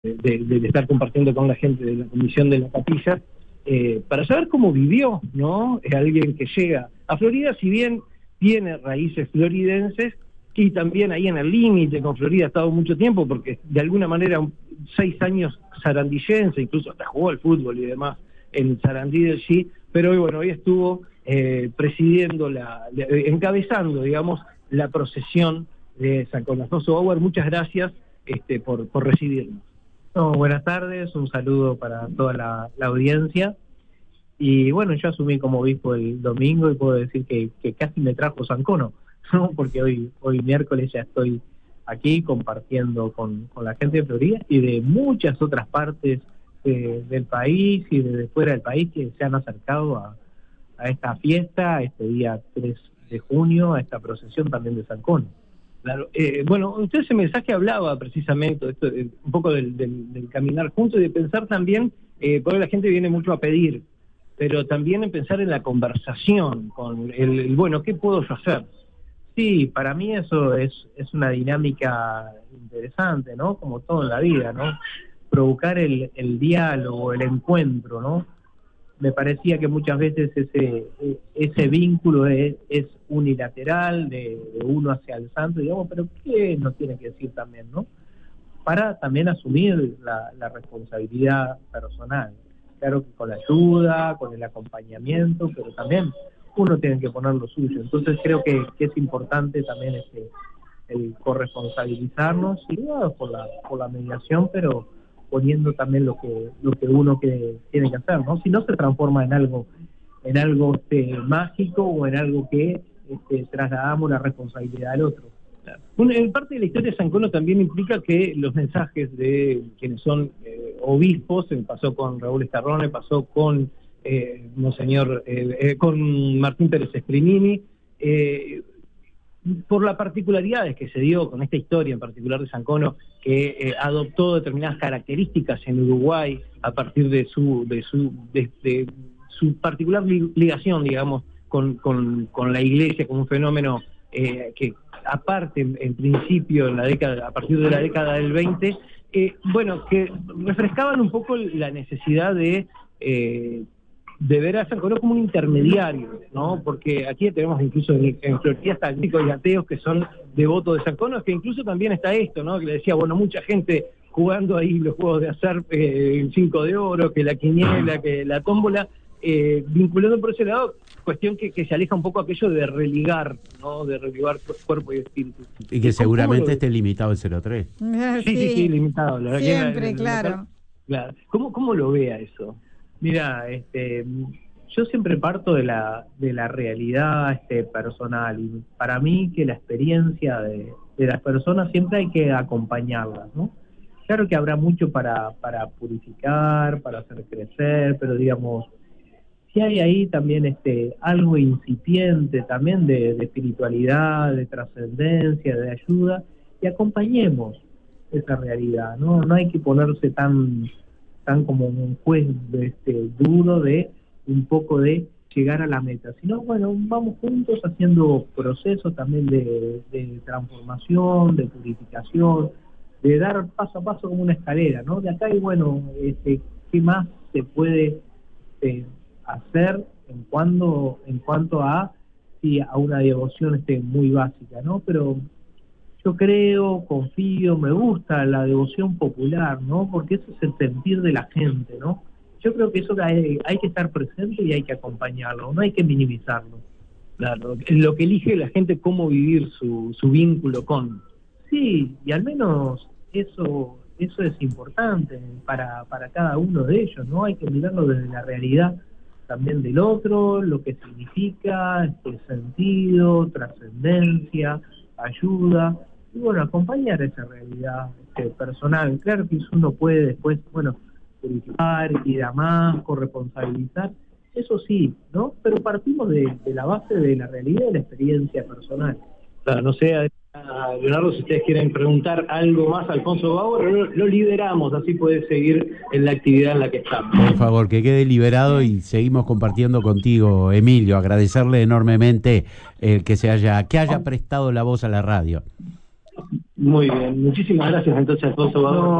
de estar compartiendo con la gente de la comisión de la capilla, para saber cómo vivió, ¿no? Es alguien que llega a Florida, si bien tiene raíces floridenses, y también ahí en el límite con Florida ha estado mucho tiempo, porque de alguna manera 6 años sarandillense, incluso hasta jugó al fútbol y demás en Sarandí del Chi, pero hoy estuvo presidiendo, encabezando, digamos, la procesión de San Alfonso Bauer. Muchas gracias por recibirnos. No, buenas tardes, un saludo para toda la audiencia. Y bueno, yo asumí como obispo el domingo y puedo decir que casi me trajo San Cono, ¿no? Porque hoy miércoles ya estoy aquí compartiendo con la gente de Florida y de muchas otras partes del país y de fuera del país que se han acercado a esta fiesta, a este día 3 de junio, a esta procesión también de San Cono. Claro, usted ese mensaje hablaba precisamente esto, un poco del caminar juntos y de pensar también, porque la gente viene mucho a pedir, pero también en pensar en la conversación, con ¿qué puedo yo hacer? Sí, para mí eso es una dinámica interesante, ¿no? Como todo en la vida, ¿no? Provocar el diálogo, el encuentro, ¿no? Me parecía que muchas veces ese vínculo es unilateral, de uno hacia el santo, digamos, pero ¿qué nos tiene que decir también, no? Para también asumir la responsabilidad personal. Claro que con la ayuda, con el acompañamiento, pero también uno tiene que poner lo suyo. Entonces creo que es importante también el corresponsabilizarnos, y por la mediación, pero poniendo también lo que uno tiene que hacer, ¿no? Si no se transforma en algo mágico o en algo que trasladamos la responsabilidad al otro. En parte de la historia de San Cono también implica que los mensajes de quienes son obispos, pasó con Raúl Estarrone, pasó con Monseñor, con Martín Pérez Esprimini, por las particularidades que se dio con esta historia en particular de San Cono, que adoptó determinadas características en Uruguay a partir de su particular ligación, digamos, con la Iglesia, como un fenómeno que aparte en principio a partir de la década del 20, que refrescaban un poco la necesidad de ver a San Cono como un intermediario, ¿no? Porque aquí tenemos incluso en Florida hasta chicos y ateos que son devotos de San Cono, que incluso también está esto, ¿no? Que le decía, mucha gente jugando ahí los juegos de azar, el 5 de oro, que la quiniela, que la tómbola, vinculando por ese lado, cuestión que se aleja un poco aquello de religar, ¿no? De religar cuerpo y espíritu. Y que seguramente esté limitado el 03. Sí, limitado. Siempre, claro. Claro. ¿Cómo lo ve a eso? Mira, yo siempre parto de la realidad personal, y para mí que la experiencia de las personas siempre hay que acompañarlas, ¿no? Claro que habrá mucho para purificar, para hacer crecer, pero digamos, si hay ahí también algo incipiente también de espiritualidad, de trascendencia, de ayuda, y acompañemos esa realidad, ¿no? No hay que ponerse tan como un juez duro de un poco de llegar a la meta, sino vamos juntos haciendo procesos también de transformación, de purificación, de dar paso a paso como una escalera, ¿no? De acá ¿qué más se puede hacer en cuanto a una devoción muy básica, ¿no? Pero yo creo, confío, me gusta la devoción popular, ¿no? Porque eso es el sentir de la gente, ¿no? Yo creo que eso hay que estar presente y hay que acompañarlo, no hay que minimizarlo. Claro, lo que elige la gente, cómo vivir su vínculo con. Sí, y al menos eso es importante para cada uno de ellos, ¿no? Hay que mirarlo desde la realidad también del otro, lo que significa, sentido, trascendencia, ayuda, y acompañar esa realidad personal. Claro que uno puede después, purificar y demás, corresponsabilizar, eso sí, ¿no? Pero partimos de la base de la realidad y de la experiencia personal. Claro, no sé, Leonardo, si ustedes quieren preguntar algo más a Alfonso Bauer, lo liberamos, así puede seguir en la actividad en la que estamos. Por favor, que quede liberado y seguimos compartiendo contigo, Emilio. Agradecerle enormemente que haya prestado la voz a la radio. Muy bien, muchísimas gracias entonces, Alfonso Bauer.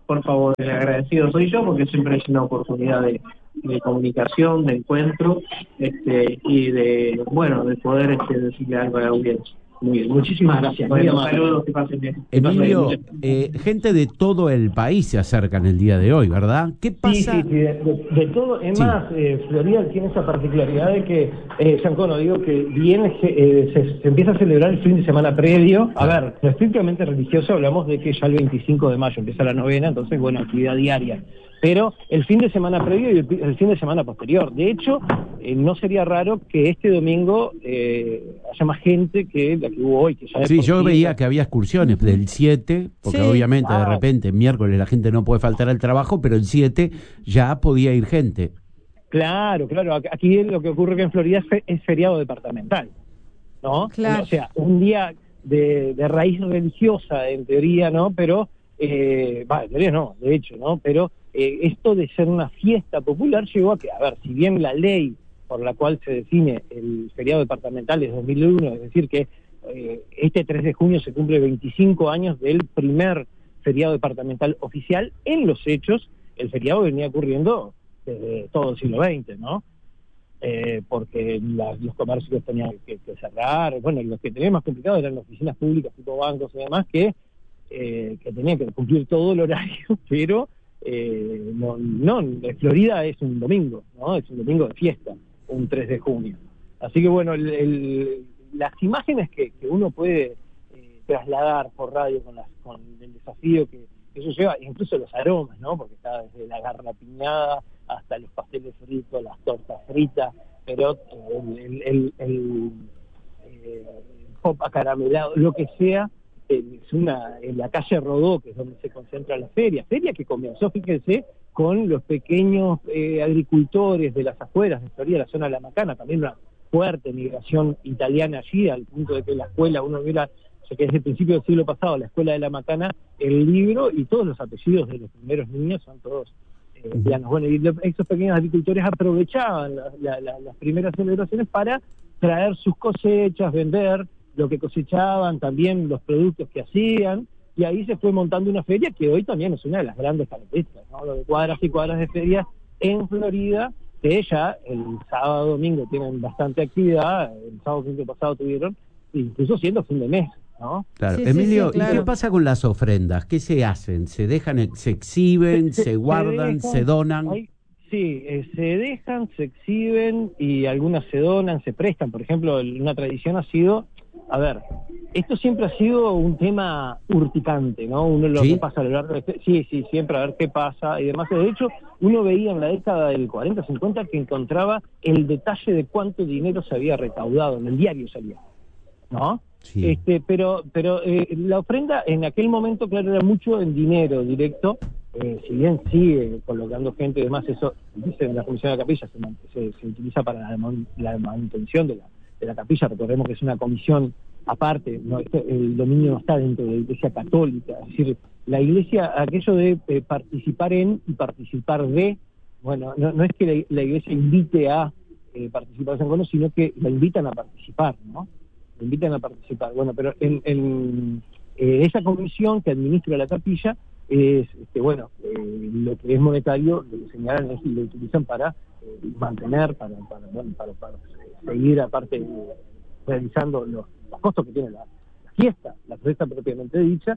por favor, el agradecido soy yo, porque siempre es una oportunidad de comunicación, de encuentro, y de poder decirle algo a la audiencia. Muy bien, muchísimas gracias. Bueno, saludos, que pasen bien. Emilio, gente de todo el país se acerca en el día de hoy, ¿verdad? ¿Qué pasa? Sí, de todo. Es más, Florida tiene esa particularidad de que, Giancono, digo que bien se empieza a celebrar el fin de semana previo. A ver, lo estrictamente religioso hablamos de que ya el 25 de mayo empieza la novena, entonces, bueno, actividad diaria. Pero el fin de semana previo y el fin de semana posterior. De hecho, no sería raro que este domingo haya más gente que la que hubo hoy. Que ya sí, yo veía que había excursiones del 7, porque obviamente de repente miércoles la gente no puede faltar al trabajo, pero el 7 ya podía ir gente. Claro. Aquí lo que ocurre que en Florida es feriado departamental, ¿no? Claro. O sea, un día de raíz religiosa, en teoría, ¿no? Pero, en teoría no, de hecho, ¿no? Pero esto de ser una fiesta popular llegó a que, a ver, si bien la ley por la cual se define el feriado departamental es 2001, es decir que este 3 de junio se cumple 25 años del primer feriado departamental oficial, en los hechos el feriado venía ocurriendo desde todo el siglo XX, ¿no? Porque los comercios tenían que cerrar, bueno, los que tenían más complicado eran las oficinas públicas tipo bancos y demás que tenían que cumplir todo el horario, pero no, Florida es un domingo, ¿no? Es un domingo de fiesta, un 3 de junio. Así que bueno, las imágenes que uno puede trasladar por radio con el desafío que eso lleva, incluso los aromas, ¿no? Porque está desde la garrapiñada hasta los pasteles fritos, las tortas fritas, pero el pop acaramelado, lo que sea, en la calle Rodó, que es donde se concentra la feria que comenzó, fíjense, con los pequeños agricultores de las afueras de Florida, la zona de La Macana, también una fuerte migración italiana allí, al punto de que la escuela, uno ve que desde el principio del siglo pasado, la escuela de La Macana, el libro y todos los apellidos de los primeros niños son todos italianos. Bueno, y esos pequeños agricultores aprovechaban las primeras celebraciones para traer sus cosechas, vender lo que cosechaban, también los productos que hacían, y ahí se fue montando una feria que hoy también es una de las grandes características, ¿no? Lo de cuadras y cuadras de ferias en Florida, que ya el sábado, domingo tienen bastante actividad, el sábado fin de pasado tuvieron, incluso siendo fin de mes, ¿no? Claro. Sí, Emilio, claro. ¿y qué pasa con las ofrendas? ¿Qué se hacen? ¿Se dejan, se exhiben, se guardan, se donan? Sí, se dejan, se exhiben y algunas se donan, se prestan. Por ejemplo, una tradición ha sido, a ver, esto siempre ha sido un tema urticante, ¿no? Uno lo que pasa a lo largo de sí, siempre a ver qué pasa y demás. De hecho, uno veía en la década del 40, 50 que encontraba el detalle de cuánto dinero se había recaudado, en el diario salía, ¿no? Sí. Pero la ofrenda en aquel momento, claro, era mucho en dinero directo, si bien sigue colocando gente y demás, eso dice en la Comisión de la Capilla, se utiliza para la manutención de la capilla. Recordemos que es una comisión aparte, ¿no? El dominio no está dentro de la Iglesia Católica, es decir, la Iglesia, aquello de participar en y participar de, bueno, no es que la Iglesia invite a participar en San Juan, sino que la invitan a participar, ¿no? La invitan a participar. Bueno, pero en esa comisión que administra la capilla es, lo que es monetario, lo que señalan es y lo utilizan para mantener, para seguir aparte realizando los costos que tiene la fiesta propiamente dicha,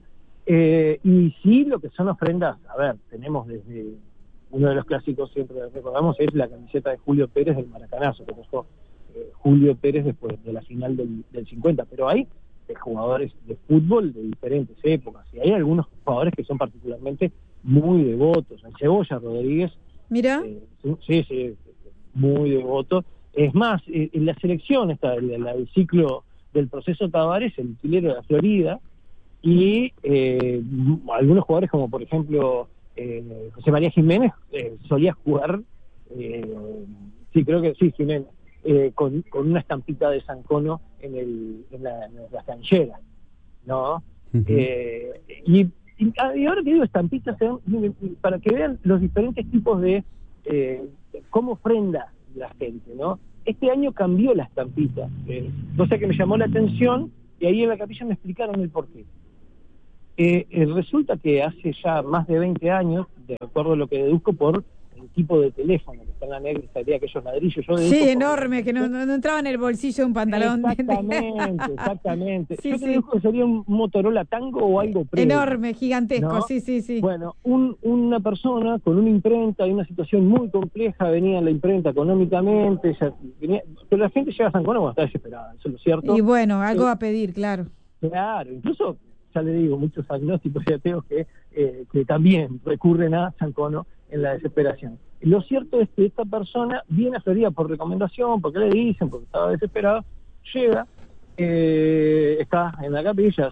y sí lo que son ofrendas, a ver, tenemos desde uno de los clásicos, siempre recordamos, es la camiseta de Julio Pérez del Maracanazo, que puso Julio Pérez después de la final del 50, pero hay jugadores de fútbol de diferentes épocas, y hay algunos jugadores que son particularmente muy devotos. El Cebolla Rodríguez, mira, sí, muy devoto. Es más, en la selección está el ciclo del proceso Tavares, el utilero de la Florida, y algunos jugadores como por ejemplo José María Jiménez solía jugar, Jiménez, con una estampita de San Cono en las cancheras, ¿no? Uh-huh. Y ahora que digo estampitas, para que vean los diferentes tipos de cómo ofrenda la gente, ¿no? Este año cambió la estampita, cosa que me llamó la atención, y ahí en la capilla me explicaron el porqué. Resulta que hace ya más de 20 años, de acuerdo a lo que deduzco por el tipo de teléfono que está en la negra, salía aquellos ladrillos. Sí, enorme, que no entraba en el bolsillo de un pantalón. Exactamente. Sí, Yo creo que sería un Motorola Tango o algo previo. Enorme, gigantesco, ¿no? Sí. Bueno, una persona con una imprenta y una situación muy compleja, venía en la imprenta económicamente, pero la gente llega a San Cono cuando está desesperada, eso es lo cierto. Y bueno, algo a pedir, claro. Claro, incluso, ya le digo, muchos agnósticos y ateos que también recurren a San Cono en la desesperación. Lo cierto es que esta persona viene a Florida por recomendación, porque le dicen, porque estaba desesperado, llega, está en la capilla,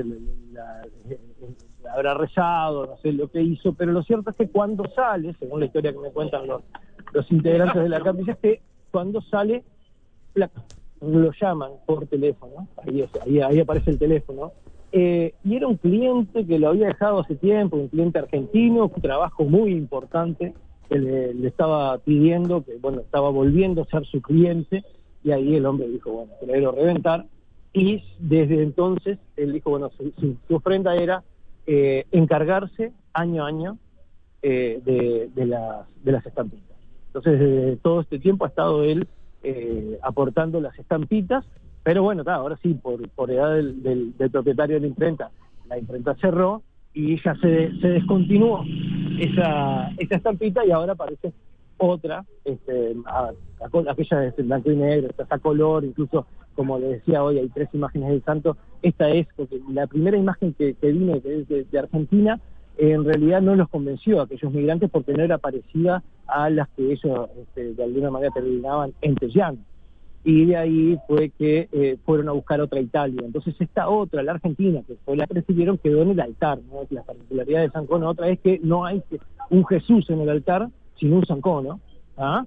la habrá rezado, no sé lo que hizo, pero lo cierto es que cuando sale, según la historia que me cuentan los integrantes de la capilla, es que cuando sale, lo llaman por teléfono, ahí aparece el teléfono, y era un cliente que lo había dejado hace tiempo, un cliente argentino, un trabajo muy importante que le estaba pidiendo, que bueno, estaba volviendo a ser su cliente, y ahí el hombre dijo, bueno, quiero reventar, y desde entonces él dijo, bueno, su ofrenda era encargarse año a año de las estampitas. Entonces, desde todo este tiempo ha estado él aportando las estampitas, pero bueno, ahora sí, por edad del propietario de la imprenta cerró y ya se descontinuó esa estampita y ahora aparece otra, aquella es en blanco y negro, esta es a color, incluso como le decía hoy hay 3 imágenes del santo. Esta es, porque la primera imagen que vino, que es de Argentina, en realidad no los convenció a aquellos migrantes porque no era parecida a las que ellos de alguna manera terminaban en Tellano. Y de ahí fue que fueron a buscar otra Italia. Entonces esta otra, la Argentina, que fue la que recibieron, quedó en el altar, ¿no? La particularidad de San Cono otra es que no hay un Jesús en el altar, sino un San Cono. ¿Ah?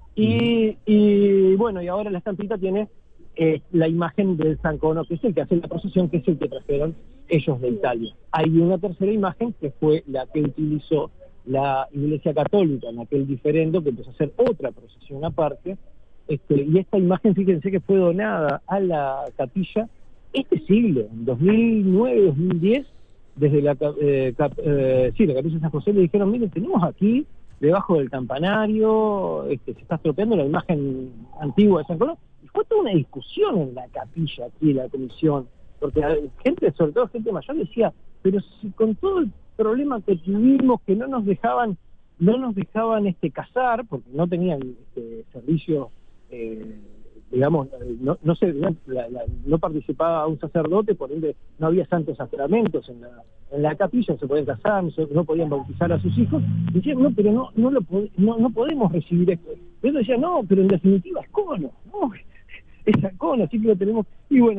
Y bueno, y ahora la estampita tiene la imagen del San Cono, que es el que hace la procesión, que es el que trajeron ellos de Italia. Hay una tercera imagen que fue la que utilizó la Iglesia Católica en aquel diferendo, que empezó a hacer otra procesión aparte, y esta imagen, fíjense que fue donada a la capilla este siglo, en 2009, 2010, desde la capilla de San José le dijeron, miren, tenemos aquí, debajo del campanario, se está estropeando la imagen antigua de San Cono, y fue toda una discusión en la capilla aquí, la comisión, porque gente, sobre todo gente mayor, decía, pero si con todo el problema que tuvimos, que no nos dejaban casar, porque no tenían servicio, digamos, no participaba un sacerdote, por ende no había santos sacramentos en la capilla, no se podían casar, no podían bautizar a sus hijos, decían, no, pero no podemos recibir esto. Y ellos decían, no, pero en definitiva es Cono, no, es San Cono, así que lo tenemos. Y bueno,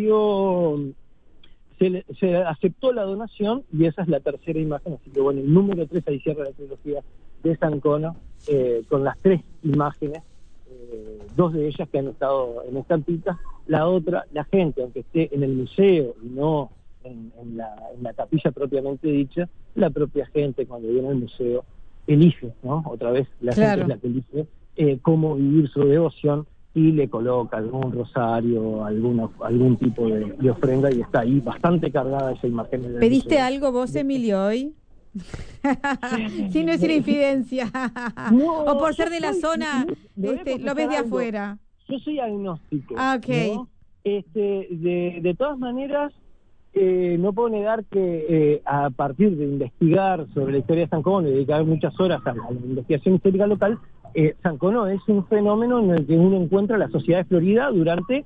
se aceptó la donación y esa es la tercera imagen, así que bueno, el número 3 ahí cierra la trilogía de San Cono, con las 3 imágenes, 2 de ellas que han estado en estampitas, la otra, la gente, aunque esté en el museo y no en la capilla propiamente dicha, la propia gente cuando viene al museo elige, ¿no? Otra vez, la gente es la que elige cómo vivir su devoción y le coloca algún rosario, algún tipo de ofrenda, y está ahí bastante cargada esa imagen. ¿Pediste algo vos, Emilio, hoy? Sin decir infidencia. No, o por ser de la zona, lo ves de afuera. Yo soy agnóstico. Okay. ¿No? De todas maneras, no puedo negar que a partir de investigar sobre la historia de San Cono y dedicar muchas horas a la investigación histórica local, San Cono es un fenómeno en el que uno encuentra la sociedad de Florida durante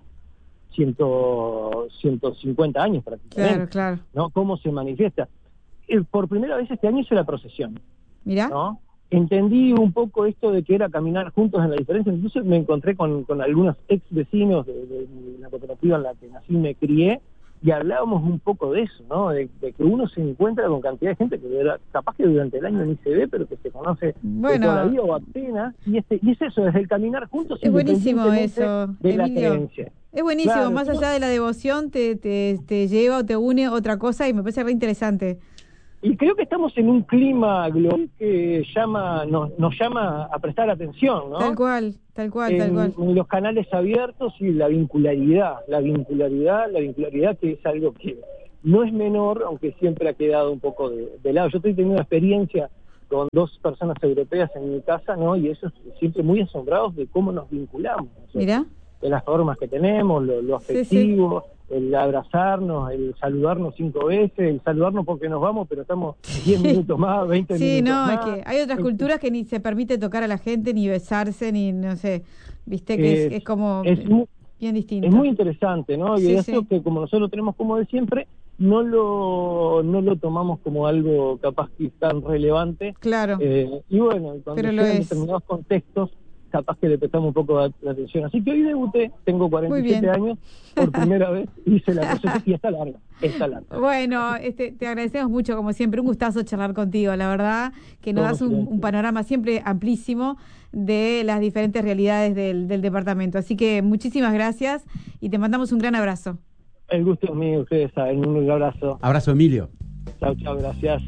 150 años prácticamente. Claro. ¿No? ¿Cómo se manifiesta? Por primera vez este año hice la procesión. Mirá. ¿No? Entendí un poco esto de que era caminar juntos en la diferencia. Incluso me encontré con algunos ex vecinos de la cooperativa en la que nací y me crié, y hablábamos un poco de eso, ¿no? De que uno se encuentra con cantidad de gente que capaz que durante el año ni se ve, pero que se conoce de toda la vida o apenas, y es eso, desde el caminar juntos. Es buenísimo eso, de Emilio. La creencia. Es buenísimo, Claro, más allá de la devoción te lleva o te une otra cosa y me parece re interesante. Y creo que estamos en un clima global que nos llama a prestar atención, ¿no? Tal cual. En los canales abiertos y la vincularidad que es algo que no es menor, aunque siempre ha quedado un poco de lado. Yo estoy teniendo una experiencia con 2 personas europeas en mi casa, ¿no? Y ellos siempre muy asombrados de cómo nos vinculamos, ¿no? Mira. De las formas que tenemos, lo afectivo, el abrazarnos, el saludarnos 5 veces, el saludarnos porque nos vamos, pero estamos 10 minutos más, 20 minutos Sí, no, más. es que hay otras culturas que ni se permite tocar a la gente, ni besarse, ni no sé, viste que es como bien distinto. Es muy interesante, ¿no? Y Sí, eso sí. que como nosotros tenemos como de siempre, no lo tomamos como algo capaz que es tan relevante. Claro. Y bueno, cuando Pero sea en determinados contextos, capaz que le prestamos un poco de atención. Así que hoy debuté, tengo 47 años, por primera vez hice la procesión y está larga. Bueno, te agradecemos mucho, como siempre, un gustazo charlar contigo, la verdad, que nos das un panorama siempre amplísimo de las diferentes realidades del departamento. Así que muchísimas gracias y te mandamos un gran abrazo. El gusto es mío, ustedes saben, un abrazo. Abrazo, Emilio. Chao, gracias.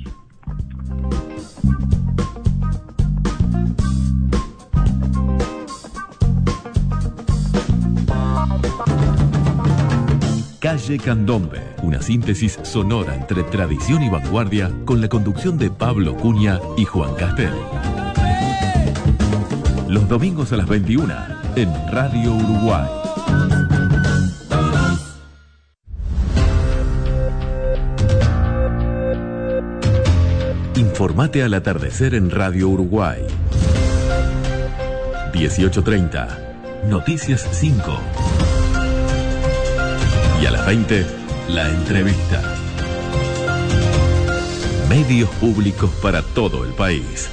Calle Candombe, una síntesis sonora entre tradición y vanguardia con la conducción de Pablo Cunha y Juan Castel. Los domingos a las 21 en Radio Uruguay. Informate al atardecer en Radio Uruguay. 18:30, Noticias 5. Y a las 20, la entrevista. Medios públicos para todo el país.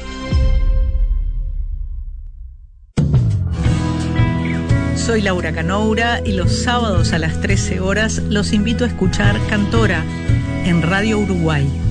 Soy Laura Canoura y los sábados a las 13 horas los invito a escuchar Cantora en Radio Uruguay.